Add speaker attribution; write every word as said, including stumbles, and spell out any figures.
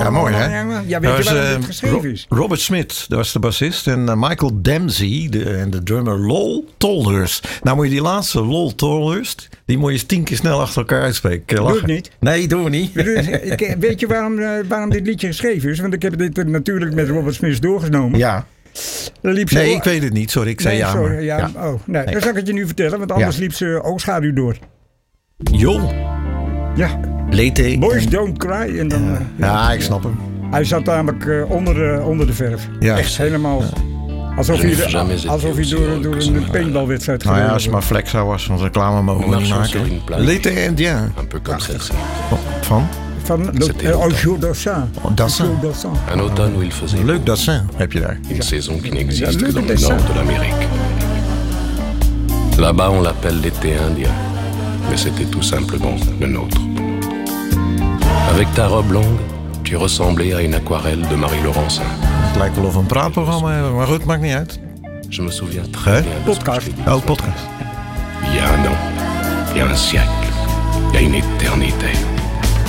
Speaker 1: Ja, mooi hè?
Speaker 2: Ja, weet
Speaker 1: dat
Speaker 2: je
Speaker 1: was,
Speaker 2: waarom
Speaker 1: uh,
Speaker 2: het geschreven is?
Speaker 1: Ro- Robert Smith, dat was de bassist. En uh, Michael Dempsey de, en de drummer Lol Tolhurst. Nou moet je die laatste, Lol Tolhurst, die moet je eens tien keer snel achter elkaar uitspreken.
Speaker 2: Doe het niet.
Speaker 1: Nee, doen we niet.
Speaker 2: Ik, weet je waarom, uh, waarom dit liedje geschreven is? Want ik heb dit natuurlijk met Robert Smith doorgenomen.
Speaker 1: Ja.
Speaker 2: Liep ze
Speaker 1: nee,
Speaker 2: o-
Speaker 1: ik weet het niet. Sorry, ik zei
Speaker 2: nee,
Speaker 1: ja.
Speaker 2: sorry,
Speaker 1: maar,
Speaker 2: ja,
Speaker 1: ja.
Speaker 2: Oh, nee,
Speaker 1: Nee.
Speaker 2: dan zal ik het je nu vertellen. Want anders
Speaker 1: Ja.
Speaker 2: liep ze oogschaduw door.
Speaker 1: Jol.
Speaker 2: Ja.
Speaker 1: Lete.
Speaker 2: Boys
Speaker 1: en-
Speaker 2: don't cry. En dan, uh,
Speaker 1: Ja, ik snap hem.
Speaker 2: Hij zat namelijk uh, onder, uh, onder de verf.
Speaker 1: Ja.
Speaker 2: Echt helemaal. Alsof
Speaker 3: Je
Speaker 2: hij,
Speaker 3: n'ai jamais
Speaker 2: de, alsof
Speaker 3: été
Speaker 2: hij door,
Speaker 3: aussi
Speaker 2: door
Speaker 3: heureux que
Speaker 2: een
Speaker 3: ce
Speaker 2: paintballwedstrijd
Speaker 1: Nou ja,
Speaker 2: gereden
Speaker 1: als het maar
Speaker 2: wordt.
Speaker 1: Flexa was, want reclame mogen we niet
Speaker 3: Marchant sur une
Speaker 1: maken.
Speaker 3: plage.
Speaker 1: L'été indien.
Speaker 3: Un peu comme celle-ci.
Speaker 1: Van?
Speaker 2: Van
Speaker 3: C'était
Speaker 2: uh,
Speaker 3: longtemps.
Speaker 2: Jour d'Assin.
Speaker 1: Oh, Dassin.
Speaker 2: Jour d'Assin.
Speaker 3: Un automne où il faisait
Speaker 1: Leuk
Speaker 3: beau.
Speaker 1: Dassin heb je daar.
Speaker 3: Une saison qui n'existe
Speaker 2: Le
Speaker 3: que dans le
Speaker 2: dessin.
Speaker 3: nord de l'Amérique. Là-bas, on l'appelle l'été indien. Mais c'était tout simplement le nôtre. Avec ta robe longue, tu ressemblais à une aquarelle de Marie Laurencin.
Speaker 1: Het lijkt wel of we een praatprogramma hebben, maar goed, maakt niet uit.
Speaker 3: Je me souviens très
Speaker 1: Hè?
Speaker 3: bien de ce que
Speaker 2: Podcast.
Speaker 3: je t'ai dit.
Speaker 1: Oh, podcast.
Speaker 3: Il y a un an, il y a un siècle, il y a une éternité.